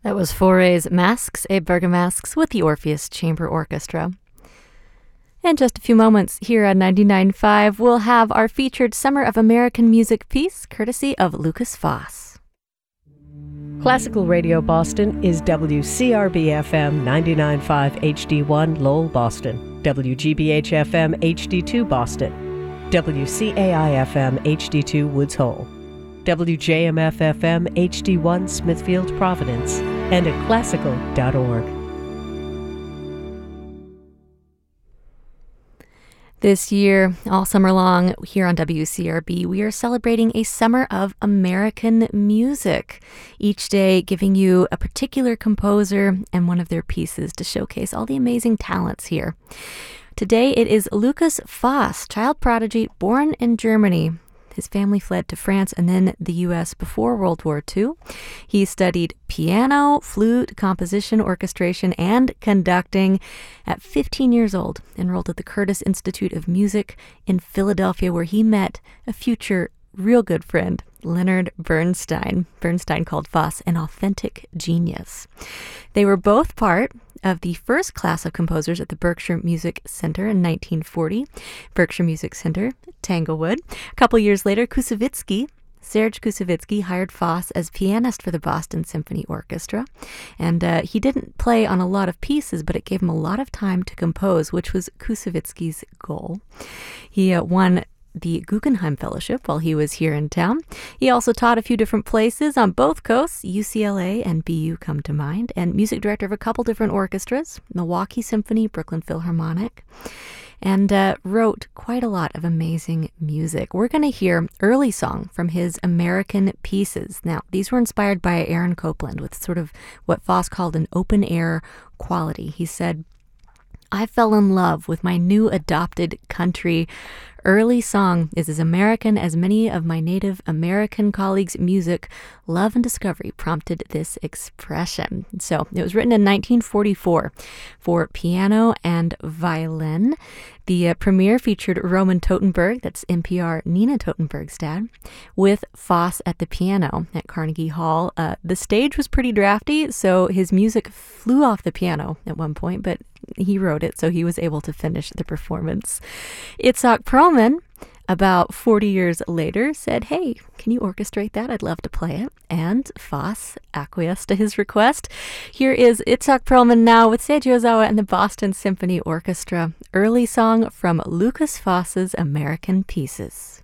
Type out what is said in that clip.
That was Foray's Masks, Abe Bergamasks with the Orpheus Chamber Orchestra. In just a few moments here on 99.5, we'll have our featured Summer of American Music piece, courtesy of Lucas Foss. Classical Radio Boston is WCRB-FM 99.5 HD1 Lowell, Boston, WGBH-FM HD2 Boston, WCAI-FM HD2 Woods Hole, WJMF-FM HD1 Smithfield, Providence, and at classical.org. This year, all summer long, here on WCRB, we are celebrating a summer of American music, each day giving you a particular composer and one of their pieces to showcase all the amazing talents here. Today, it is Lucas Foss, child prodigy born in Germany. His family fled to France and then the U.S. before World War II. He studied piano, flute, composition, orchestration, and conducting. At 15 years old, enrolled at the Curtis Institute of Music in Philadelphia, where he met a future real good friend, Leonard Bernstein. Bernstein called Foss an authentic genius. They were both part of the first class of composers at the Berkshire Music Center in 1940. Berkshire Music Center, Tanglewood. A couple years later, Serge Koussevitzky hired Foss as pianist for the Boston Symphony Orchestra. And he didn't play on a lot of pieces, but it gave him a lot of time to compose, which was Koussevitzky's goal. He won the Guggenheim Fellowship while he was here in town. He also taught a few different places on both coasts. UCLA and BU come to mind, and music director of a couple different orchestras, Milwaukee Symphony, Brooklyn Philharmonic, and wrote quite a lot of amazing music. We're going to hear early song from his American pieces. Now, these were inspired by Aaron Copland with sort of what Foss called an open-air quality. He said, "I fell in love with my new adopted country. Early song is as American as many of my Native American colleagues' music. Love and discovery prompted this expression." So it was written in 1944 for piano and violin. The premiere featured Roman Totenberg, that's NPR Nina Totenberg's dad, with Foss at the piano at Carnegie Hall. The stage was pretty drafty, so his music flew off the piano at one point, but he wrote it, so he was able to finish the performance. Itzhak Perlman, about 40 years later, said, "Hey, can you orchestrate that? I'd love to play it." And Foss acquiesced to his request. Here is Itzhak Perlman now with Seiji Ozawa and the Boston Symphony Orchestra. Early song from Lucas Foss's American Pieces.